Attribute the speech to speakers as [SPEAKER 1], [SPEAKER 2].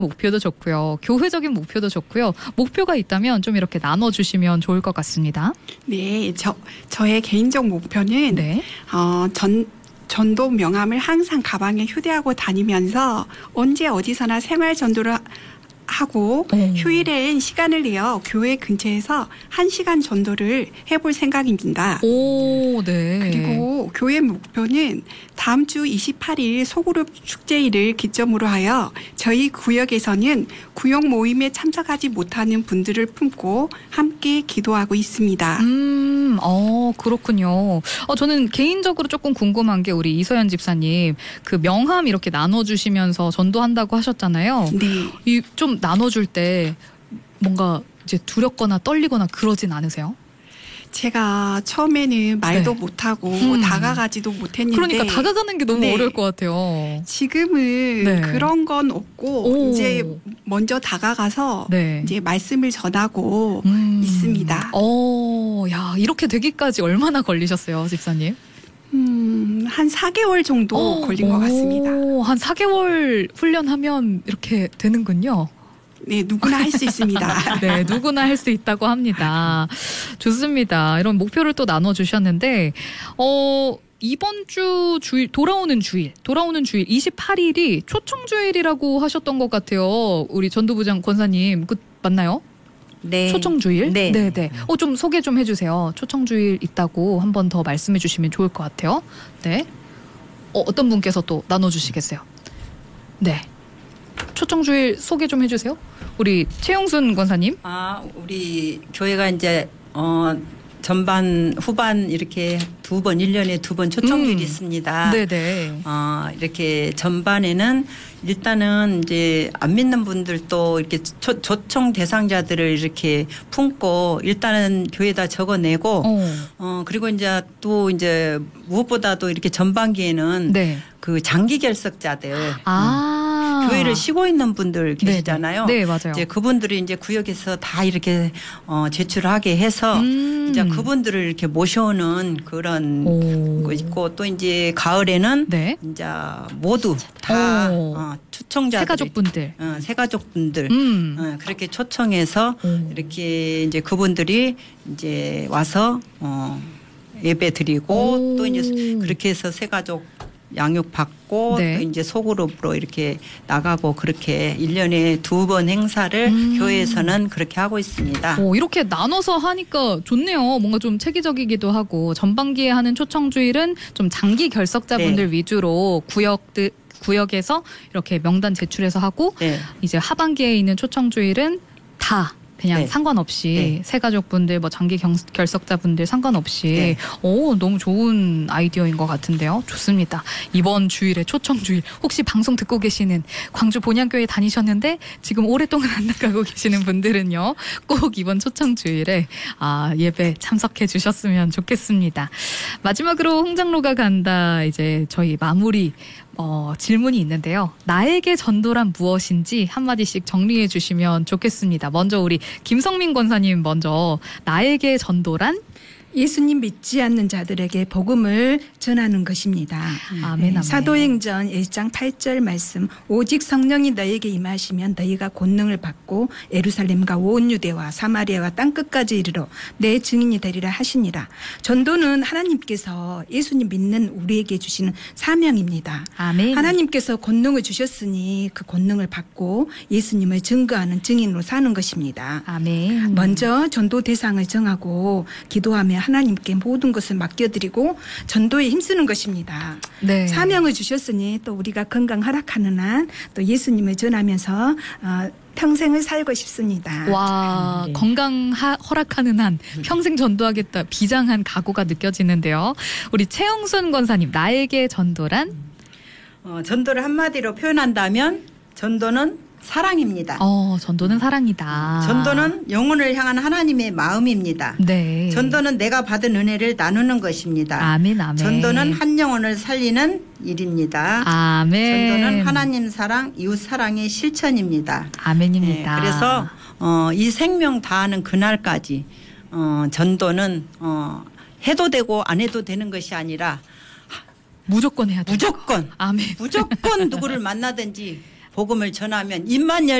[SPEAKER 1] 목표도 좋고요. 교회적인 목표도 좋고요. 목표가 있다면 좀 이렇게 나눠주시면 좋을 것 같습니다.
[SPEAKER 2] 네, 저의 개인적 목표는
[SPEAKER 1] 네.
[SPEAKER 2] 전도 명함을 항상 가방에 휴대하고 다니면서 언제 어디서나 생활 전도를 하고 휴일엔 시간을 내어 교회 근처에서 1시간 전도를 해볼 생각입니다.
[SPEAKER 1] 오, 네.
[SPEAKER 2] 그리고 교회 목표는 다음 주 28일 소그룹 축제일을 기점으로 하여 저희 구역에서는 구역 모임에 참석하지 못하는 분들을 품고 함께 기도하고 있습니다.
[SPEAKER 1] 그렇군요. 저는 개인적으로 조금 궁금한 게 우리 이서연 집사님 그 명함 이렇게 나눠주시면서 전도한다고 하셨잖아요.
[SPEAKER 2] 네.
[SPEAKER 1] 좀 나눠줄 때 뭔가 이제 두렵거나 떨리거나 그러진 않으세요?
[SPEAKER 2] 제가 처음에는 말도
[SPEAKER 1] 네.
[SPEAKER 2] 못하고 다가가지도 못했는데
[SPEAKER 1] 그러니까 다가가는 게 너무
[SPEAKER 2] 네.
[SPEAKER 1] 어려울 것 같아요.
[SPEAKER 2] 지금은
[SPEAKER 1] 네.
[SPEAKER 2] 그런 건 없고 이제 먼저 다가가서
[SPEAKER 1] 네.
[SPEAKER 2] 이제 말씀을 전하고 있습니다.
[SPEAKER 1] 야, 이렇게 되기까지 얼마나 걸리셨어요, 집사님?
[SPEAKER 2] 한 4개월 정도 걸린 것 같습니다.
[SPEAKER 1] 한 4개월 훈련하면 이렇게 되는군요.
[SPEAKER 2] 네, 누구나 할 수 있습니다.
[SPEAKER 1] 네, 누구나 할 수 있다고 합니다. 좋습니다. 이런 목표를 또 나눠주셨는데, 이번 주 주일, 돌아오는 주일 28일이 초청주일이라고 하셨던 것 같아요. 우리 전도부장 권사님, 맞나요?
[SPEAKER 3] 네.
[SPEAKER 1] 초청주일?
[SPEAKER 3] 네.
[SPEAKER 1] 네. 좀 소개 좀 해주세요. 초청주일 있다고 한 번 더 말씀해 주시면 좋을 것 같아요. 네. 어떤 분께서 또 나눠주시겠어요? 네. 초청주일 소개 좀 해주세요. 우리 최용순 권사님.
[SPEAKER 3] 우리 교회가 이제 전반 후반 이렇게 1년에 두 번 초청주일이 있습니다.
[SPEAKER 1] 네네.
[SPEAKER 3] 이렇게 전반에는 일단은 이제 안 믿는 분들도 이렇게 초청 대상자들을 이렇게 품고 일단은 교회에다 적어내고 그리고 이제 또 이제 무엇보다도 이렇게 전반기에는
[SPEAKER 1] 네.
[SPEAKER 3] 그 장기 결석자들 교회를 쉬고 있는 분들 계시잖아요.
[SPEAKER 1] 네, 맞아요.
[SPEAKER 3] 이제 그분들이 이제 구역에서 다 이렇게 제출하게 해서 이제 그분들을 이렇게 모셔오는 그런 거 있고 또 이제 가을에는
[SPEAKER 1] 네.
[SPEAKER 3] 이제 모두 다 초청자들
[SPEAKER 1] 새가족분들
[SPEAKER 3] 새가족분들 그렇게 초청해서 이렇게 이제 그분들이 이제 와서 예배 드리고 또 이제 그렇게 해서 새가족 양육 받고
[SPEAKER 1] 네.
[SPEAKER 3] 또 이제 소그룹으로 이렇게 나가고 그렇게 1년에 두 번 행사를 교회에서는 그렇게 하고 있습니다.
[SPEAKER 1] 이렇게 나눠서 하니까 좋네요. 뭔가 좀 체계적이기도 하고 전반기에 하는 초청주일은 좀 장기 결석자분들 위주로 구역에서 이렇게 명단 제출해서 하고 이제 하반기에 있는 초청주일은 다 그냥 상관없이 새가족분들 뭐 장기 결석자분들 상관없이 너무 좋은 아이디어인 것 같은데요. 좋습니다. 이번 주일에 초청주일 혹시 방송 듣고 계시는 광주 본향교회 다니셨는데 지금 오랫동안 안 나가고 계시는 분들은요. 꼭 이번 초청주일에 예배 참석해 주셨으면 좋겠습니다. 마지막으로 홍장로가 간다 이제 저희 마무리 질문이 있는데요. 나에게 전도란 무엇인지 한마디씩 정리해 주시면 좋겠습니다. 먼저 우리 김성민 권사님 먼저 나에게 전도란?
[SPEAKER 4] 예수님 믿지 않는 자들에게 복음을 전하는 것입니다.
[SPEAKER 1] 아멘.
[SPEAKER 4] 사도행전 1장 8절 말씀 오직 성령이 너에게 임하시면 너희가 권능을 받고 예루살렘과 온 유대와 사마리아와 땅끝까지 이르러 내 증인이 되리라 하시니라. 전도는 하나님께서 예수님 믿는 우리에게 주시는 사명입니다.
[SPEAKER 1] 아멘.
[SPEAKER 4] 하나님께서 권능을 주셨으니 그 권능을 받고 예수님을 증거하는 증인으로 사는 것입니다.
[SPEAKER 1] 아멘.
[SPEAKER 4] 먼저 전도 대상을 정하고 기도하며 하나님께 모든 것을 맡겨드리고 전도에 힘쓰는 것입니다.
[SPEAKER 1] 네.
[SPEAKER 4] 사명을 주셨으니 또 우리가 건강 허락하는 한 또 예수님을 전하면서 평생을 살고 싶습니다.
[SPEAKER 1] 와, 건강 허락하는 한 평생 전도하겠다 비장한 각오가 느껴지는데요. 우리 최영순 권사님 나에게 전도란?
[SPEAKER 3] 전도를 한마디로 표현한다면 전도는 사랑입니다.
[SPEAKER 1] 전도는 사랑이다.
[SPEAKER 3] 전도는 영혼을 향한 하나님의 마음입니다.
[SPEAKER 1] 네.
[SPEAKER 3] 전도는 내가 받은 은혜를 나누는 것입니다.
[SPEAKER 1] 아멘, 아멘.
[SPEAKER 3] 전도는 한 영혼을 살리는 일입니다.
[SPEAKER 1] 아멘.
[SPEAKER 3] 전도는 하나님 사랑, 이웃 사랑의 실천입니다.
[SPEAKER 1] 아멘입니다.
[SPEAKER 3] 그래서 이 생명 다하는 그날까지 전도는 해도 되고 안 해도 되는 것이 아니라
[SPEAKER 1] 무조건 해야 돼.
[SPEAKER 3] 무조건.
[SPEAKER 1] 아멘.
[SPEAKER 3] 무조건 누구를 만나든지 복음을 전하면 입만 열